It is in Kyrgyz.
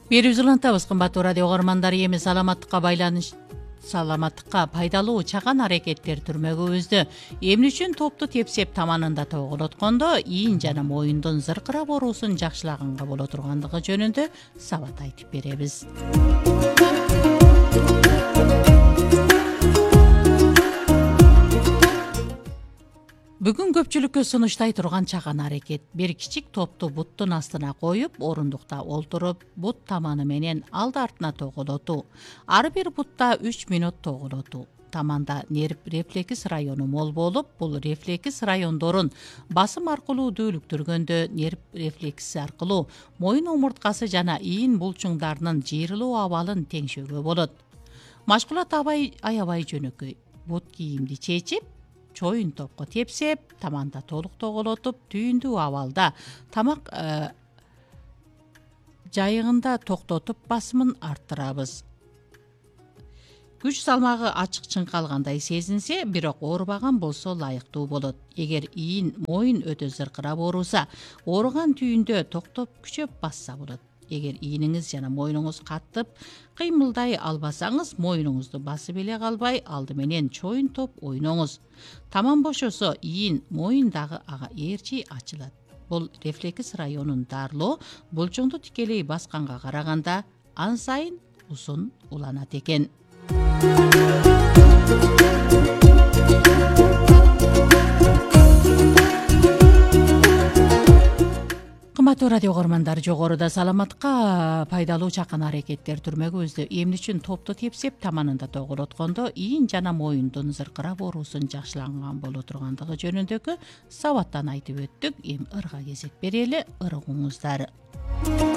Берип улантабыз кымбаттуу радио угармандары, эми саламаттыкка пайдалуу чаган аракеттер түрмөгүбүздө эмне үчүн топту тепсеп таманында тоголоткондо ийин жана моюндун зыркырап оорусун жакшылаганга боло тургандыгы жөнүндө сабат айтып беребиз. Бүгүн көпчүлүккө сунуштай турган чаган аракет: бир кичик топту буттун астына коюп, орундукта олтуруп, бут таманы менен алды артына тоголотуу. Ар бир бутта 3 мүнөт тоголотуу. Таманда нерв рефлекс району мол болуп, бул рефлекс райондорун басым аркылуу дүүлүктүргөндө нерв рефлекси аркылуу моюн омурткасы жана ийин булчуңдарынын жыйрылуу абалын теңшөөгө болот. Машгулат аябай жөнөкөй. Бут кийимди чечип, чоюн топко тепсеп, таманда толук тоголотуп, түйүндүү абалда тамак жайыгында токтотуп басымын арттырабыз. Күч салмагы ачык чыңкалгандай сезинсе, бирок оорубаган болсо ылайыктуу болот. Эгер ийин моюн өтө зыркырап ооруса, ооруган түйүндө токтоп күчөп басса болот. Эгер ийниңиз жана моюнуңуз катып кыймылдай албасаңыз, моюнуңузду басып эле калбай, алды менен чоюн топ ойноңуз. Таман бошосо, ийин моюн дагы ага ээрчи ачылат. Бул рефлекс районун дарылоо булчуңду тикелей басканга караганда ан сайын узун уланат экен. Кымбаттуу радио угармандар, жогоруда саламатка пайдалуу чакан аракеттер түрмөгүбүздө эмне үчүн топту тепсеп таманында тоголоткондо ийин жана моюндун зыркырап оорусун жакшылаган боло тургандыгы жөнүндөгү сабаттан айтып өттүк. Эми ырга кезек берели, ыргыңыздар.